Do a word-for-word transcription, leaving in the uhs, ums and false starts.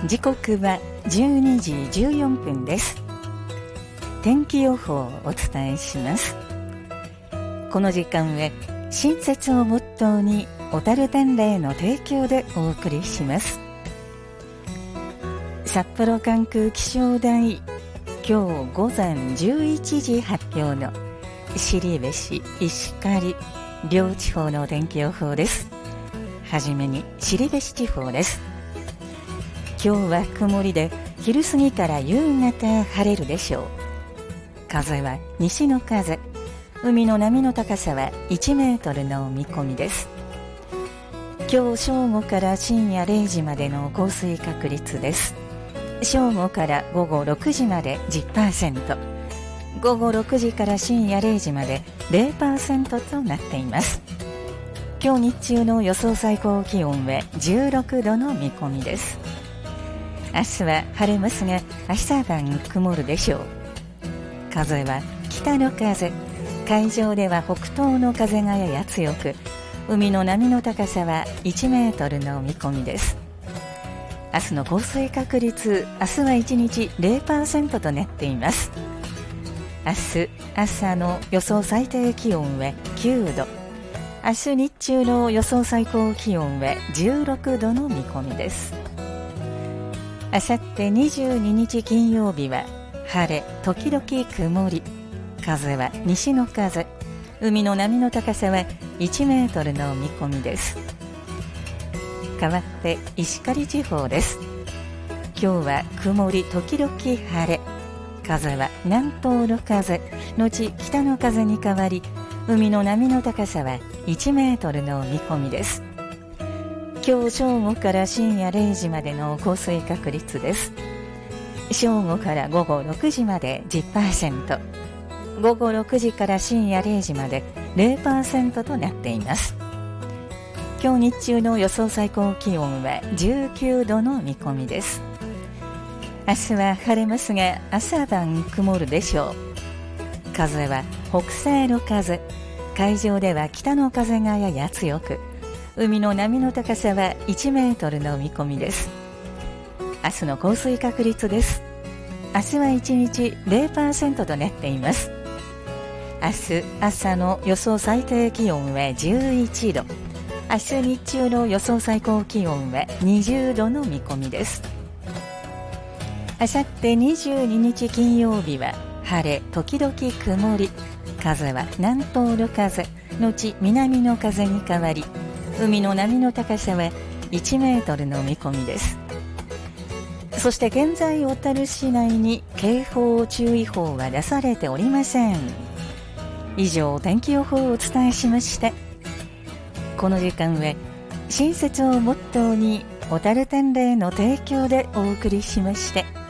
時刻はじゅうにじじゅうよんぷんです。天気予報をお伝えします。この時間は親切をモットーに小樽天霊の提供でお送りします。札幌管区気象台、今日午前じゅういちじ発表の後部市、石狩両地方の天気予報です。はじめに後部市地方です。今日は曇りで昼過ぎから夕方晴れるでしょう。風は西の風、海の波の高さはいちメートルの見込みです。今日正午から深夜れいじまでの降水確率です。正午から午後ろくじまで じゅっパーセント、午後ろくじから深夜れいじまで ゼロパーセント となっています。今日日中の予想最高気温はじゅうろくどの見込みです。明日は晴れますが朝晩曇るでしょう。風は北の風、海上では北東の風がやや強く、海の波の高さはいちメートルの見込みです。明日の降水確率、明日はいちにち ゼロパーセント となっています。明日朝の予想最低気温はきゅうど、明日日中の予想最高気温はじゅうろくどの見込みです。あさってにじゅうににち金曜日は晴れ時々曇り、風は西の風、海の波の高さはいちメートルの見込みです。変わって石狩地方です。今日は曇り時々晴れ、風は南東の風のち北の風に変わり、海の波の高さはいちメートルの見込みです。今日正午から深夜れいじまでの降水確率です。正午から午後ろくじまで じゅっパーセント、午後ろくじから深夜れいじまで ゼロパーセント となっています。今日日中の予想最高気温はじゅうきゅうどの見込みです。明日は晴れますが朝晩曇るでしょう。風は北西の風、海上では北の風がやや強く、海の波の高さはいちメートルの見込みです。明日の降水確率です。明日はいちにち ゼロパーセント となっています。明日朝の予想最低気温はじゅういちど、明日日中の予想最高気温はにじゅうどの見込みです。あさってにじゅうににち金曜日は晴れ時々曇り、風は南東の風のち南の風に変わり、海の波の高さはいちメートルの見込みです。そして現在小樽市内に警報注意報は出されておりません。以上、天気予報をお伝えしました。この時間は親切をモットーに小樽天霊の提供でお送りしました。